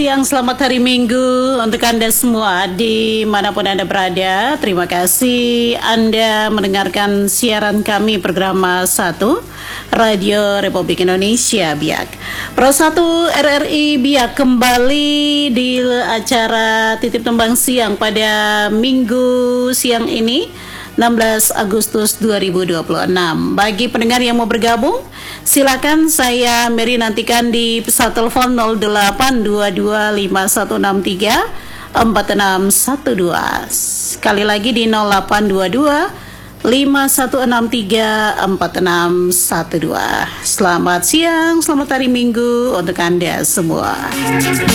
Yang selamat hari Minggu untuk Anda semua dimanapun Anda berada. Terima kasih Anda mendengarkan siaran kami program 1 Radio Republik Indonesia Biak. Pro 1 RRI Biak kembali di acara Titip Tembang Siang pada Minggu siang ini 16 Agustus 2026. Bagi pendengar yang mau bergabung, silakan saya Mary nantikan di pesawat telepon 08225163 4612. Sekali lagi di 0822 5163 4612. Selamat siang, selamat hari Minggu untuk Anda semua.